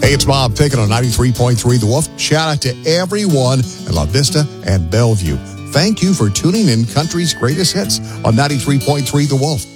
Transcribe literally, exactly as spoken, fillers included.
Hey, it's Bob Pickett on ninety-three point three The Wolf. Shout out to everyone in La Vista and Bellevue. Thank you for tuning in Country's Greatest Hits on ninety-three point three The Wolf.